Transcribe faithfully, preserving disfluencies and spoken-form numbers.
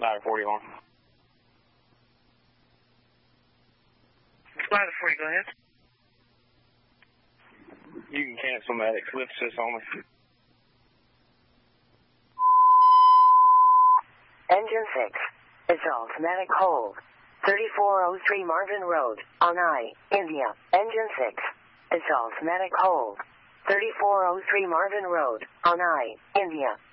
Ladder forty on. Ladder forty, go ahead. You can cancel medics. Lift assist only. Engine six. Assault medic hold. thirty-four oh three Marvin Road, on I, India. Engine six. Assault medic hold. thirty-four oh three Marvin Road, on I, India.